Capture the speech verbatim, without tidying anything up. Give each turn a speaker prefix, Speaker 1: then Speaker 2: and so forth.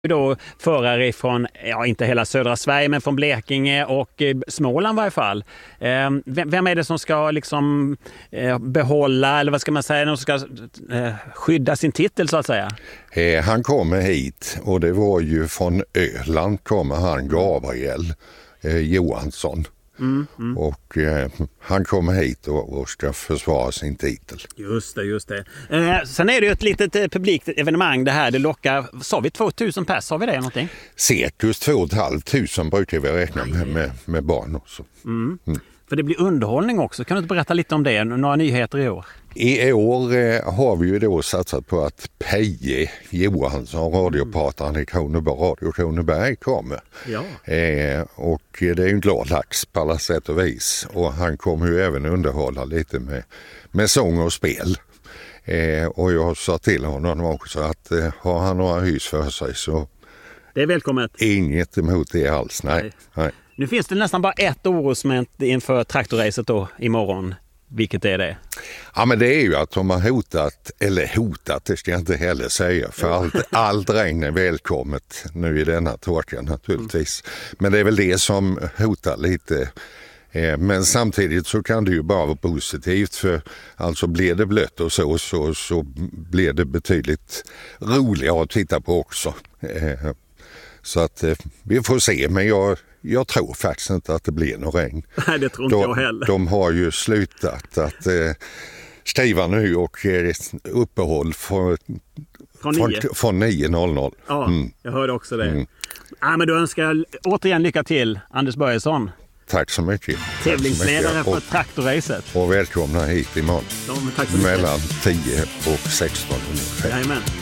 Speaker 1: Då förare från, ja inte hela södra Sverige men från Blekinge och Småland i varje fall. Eh, vem, vem är det som ska liksom eh, behålla eller vad ska man säga, som ska eh, skydda sin titel så att säga?
Speaker 2: Eh, han kommer hit och det var ju från Öland kommer han Gabriel eh, Johansson. Mm, mm. Och eh, han kommer hit och, och ska försvara sin titel.
Speaker 1: Just det, just det. Eh, sen är det ju ett litet eh, publikt evenemang det här. Det lockar, sa vi tvåtusen pers, sa vi det någonting?
Speaker 2: Cirkus två och ett halvt tusen brukar vi räkna med, med, med barn också. Mm.
Speaker 1: Mm. För det blir underhållning också. Kan du inte berätta lite om det? Några nyheter i år?
Speaker 2: I år eh, har vi ju då satsat på att Peje Johansson, radioprataren i Kronoberg, Radio Kronoberg kommer. Ja. Eh, och det är ju en glad lax på alla sätt och vis. Och han kommer ju även underhålla lite med, med sång och spel. Eh, och jag sa till honom också att eh, har han några hus för sig så...
Speaker 1: Det är välkommet.
Speaker 2: Inget emot det alls, nej. nej. nej.
Speaker 1: Nu finns det nästan bara ett orosmoment inför traktorracet då imorgon. Vilket är det?
Speaker 2: Ja, men det är ju att de har hotat, eller hotat, det ska jag inte heller säga, för allt, allt regn är välkommet nu i denna torkan naturligtvis. Mm. Men det är väl det som hotar lite. Men samtidigt så kan det ju bara vara positivt, för alltså blir det blött och så, så, så blir det betydligt roligare att titta på också. Så att vi får se, men jag... Jag tror faktiskt inte att det blir någon regn.
Speaker 1: Nej, det tror inte
Speaker 2: de,
Speaker 1: jag heller.
Speaker 2: De har ju slutat att eh, skriva nu och eh, uppehåll för,
Speaker 1: från nio
Speaker 2: från, från nio noll noll.
Speaker 1: Ja, mm. Jag hörde också det. Mm. Ja, men då önskar jag återigen lycka till, Anders Börjesson.
Speaker 2: Tack så mycket.
Speaker 1: Tävlingsledare för traktorracet.
Speaker 2: Och välkomna hit imorgon.
Speaker 1: Ja, tack så mycket.
Speaker 2: Mellan tio och sexton ungefär.
Speaker 1: Jajamän.